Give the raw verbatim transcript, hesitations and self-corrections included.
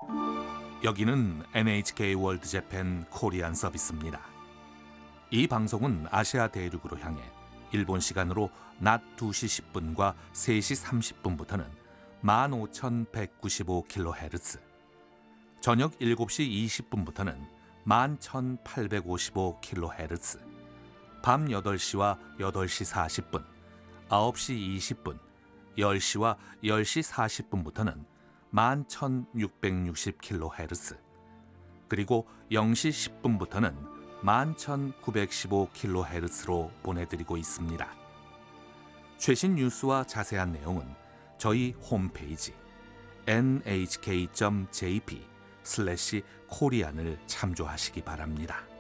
여기는 엔에이치케이 월드 재팬 코리안 서비스입니다. 이 방송은 아시아 대륙으로 향해 일본 시간으로 낮 두 시 십 분과 세 시 삼십 분부터는 만 오천백구십오 킬로헤르츠, 저녁 일곱 시 이십 분부터는 만 천팔백오십오 킬로헤르츠, 밤 여덟 시와 여덟 시 사십 분, 아홉 시 이십 분, 열 시와 열 시 사십 분부터는 만 천육백육십 킬로헤르츠, 그리고 영 시 십 분부터는 만 천구백십오 킬로헤르츠로 보내드리고 있습니다. 최신 뉴스와 자세한 내용은 저희 홈페이지 엔에이치케이 닷 제이피 슬래시 코리안을 참조하시기 바랍니다.